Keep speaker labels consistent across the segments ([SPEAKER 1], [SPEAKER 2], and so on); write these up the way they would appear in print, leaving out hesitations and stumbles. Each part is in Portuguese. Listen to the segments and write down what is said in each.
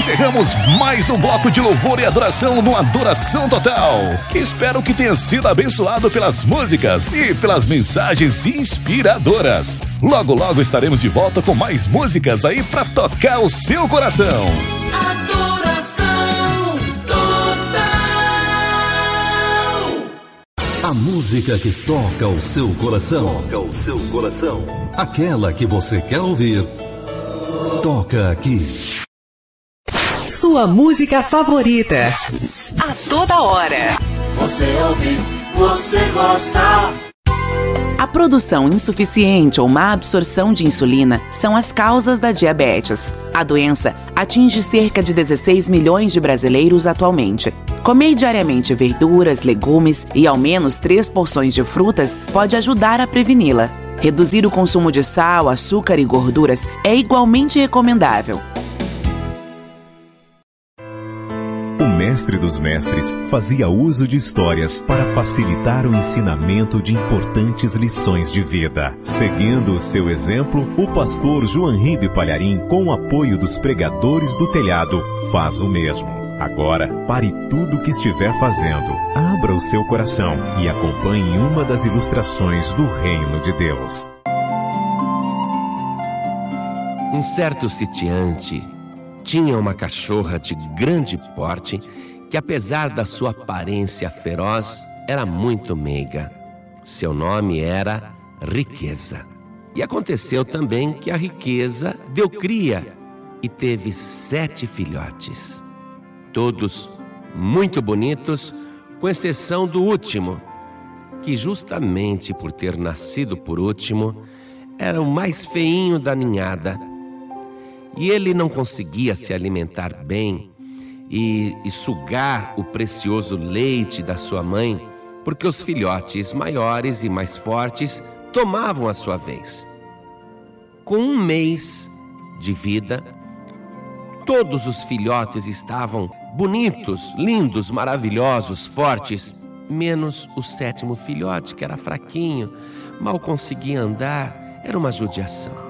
[SPEAKER 1] encerramos mais um bloco de louvor e adoração no Adoração Total. Espero que tenha sido abençoado pelas músicas e pelas mensagens inspiradoras. Logo, logo estaremos de volta com mais músicas aí pra tocar o seu coração.
[SPEAKER 2] Adoração Total.
[SPEAKER 3] A música que toca o seu coração. Toca o seu coração. Aquela que você quer ouvir. Toca aqui.
[SPEAKER 4] Sua música favorita. A toda hora.
[SPEAKER 2] Você ouve, você gosta.
[SPEAKER 5] A produção insuficiente ou má absorção de insulina são as causas da diabetes. A doença atinge cerca de 16 milhões de brasileiros atualmente. Comer diariamente verduras, legumes e ao menos 3 porções de frutas pode ajudar a preveni-la. Reduzir o consumo de sal, açúcar e gorduras é igualmente recomendável.
[SPEAKER 6] O mestre dos mestres fazia uso de histórias para facilitar o ensinamento de importantes lições de vida. Seguindo o seu exemplo, o pastor João Ribe Palharim, com o apoio dos pregadores do telhado, faz o mesmo. Agora, pare tudo o que estiver fazendo, abra o seu coração e acompanhe uma das ilustrações do Reino de Deus.
[SPEAKER 7] Um certo sitiante tinha uma cachorra de grande porte que, apesar da sua aparência feroz, era muito meiga. Seu nome era Riqueza. E aconteceu também que a Riqueza deu cria e teve 7 filhotes. Todos muito bonitos, com exceção do último, que justamente por ter nascido por último, era o mais feinho da ninhada. E ele não conseguia se alimentar bem e sugar o precioso leite da sua mãe, porque os filhotes maiores e mais fortes tomavam a sua vez. Com 1 mês de vida, todos os filhotes estavam bonitos, lindos, maravilhosos, fortes, menos o 7º filhote, que era fraquinho, mal conseguia andar, era uma judiação.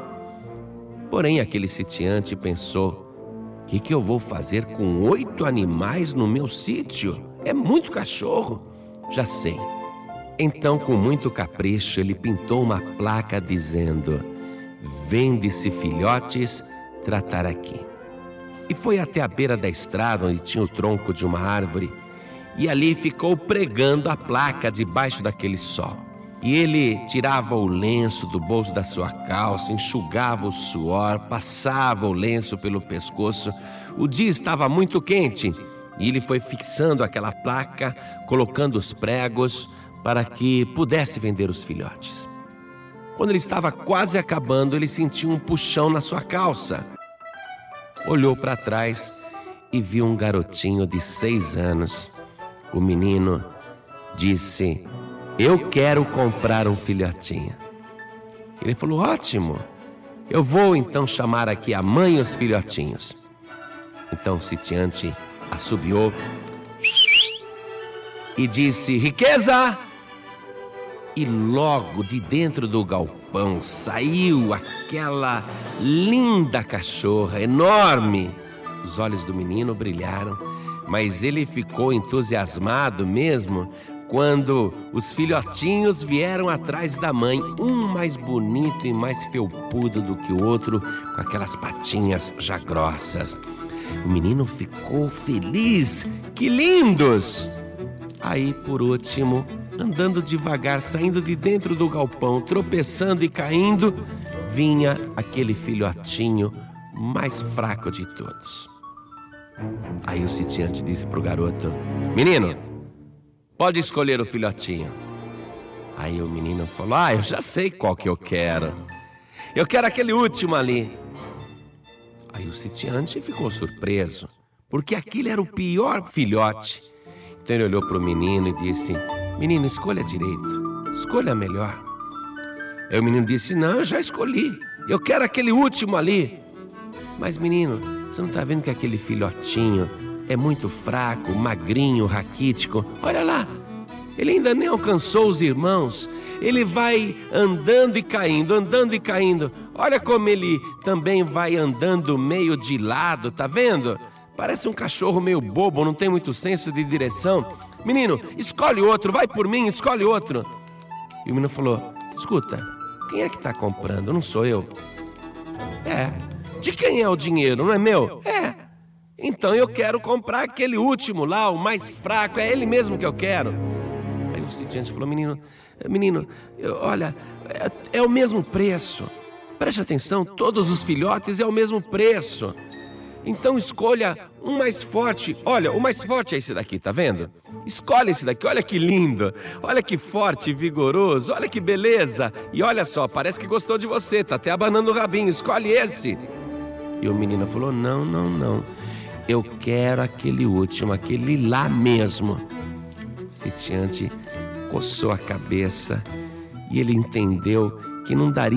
[SPEAKER 7] Porém, aquele sitiante pensou: o que eu vou fazer com 8 animais no meu sítio? É muito cachorro. Já sei. Então, com muito capricho, ele pintou uma placa dizendo: vende-se filhotes, tratar aqui. E foi até a beira da estrada, onde tinha o tronco de uma árvore, e ali ficou pregando a placa debaixo daquele sol. E ele tirava o lenço do bolso da sua calça, enxugava o suor, passava o lenço pelo pescoço. O dia estava muito quente e ele foi fixando aquela placa, colocando os pregos para que pudesse vender os filhotes. Quando ele estava quase acabando, ele sentiu um puxão na sua calça. Olhou para trás e viu um garotinho de 6 anos. O menino disse: eu quero comprar um filhotinho. Ele falou: ótimo, eu vou então chamar aqui a mãe e os filhotinhos. Então o sitiante assobiou e disse: Riqueza! E logo de dentro do galpão saiu aquela linda cachorra, enorme. Os olhos do menino brilharam, mas ele ficou entusiasmado mesmo quando os filhotinhos vieram atrás da mãe, um mais bonito e mais felpudo do que o outro, com aquelas patinhas já grossas. O menino ficou feliz. Que lindos! Aí, por último, andando devagar, saindo de dentro do galpão, tropeçando e caindo, vinha aquele filhotinho mais fraco de todos. Aí o sitiante disse pro garoto: menino, pode escolher o filhotinho. Aí o menino falou: eu já sei qual que eu quero. Eu quero aquele último ali. Aí o sitiante ficou surpreso, porque aquele era o pior filhote. Então ele olhou pro menino e disse: menino, escolha direito, escolha melhor. Aí o menino disse: não, eu já escolhi, eu quero aquele último ali. Mas menino, você não está vendo que aquele filhotinho é muito fraco, magrinho, raquítico? Olha lá, ele ainda nem alcançou os irmãos. Ele vai andando e caindo, andando e caindo. Olha como ele também vai andando meio de lado, tá vendo? parece um cachorro meio bobo, não tem muito senso de direção. Menino, escolhe outro, vai por mim, escolhe outro. E o menino falou: escuta, quem é que tá comprando? Não sou eu. É. De quem é o dinheiro? Não é meu? É. Então eu quero comprar aquele último lá, o mais fraco, é ele mesmo que eu quero. Aí o sitiante falou: menino, olha, é o mesmo preço. Preste atenção, todos os filhotes é o mesmo preço. Então escolha um mais forte. Olha, o mais forte é esse daqui, tá vendo? Escolhe esse daqui, olha que lindo. Olha que forte e vigoroso, olha que beleza. E olha só, parece que gostou de você, tá até abanando o rabinho, escolhe esse. E o menino falou: não. Eu quero aquele último, aquele lá mesmo. O sitiante coçou a cabeça e ele entendeu que não daria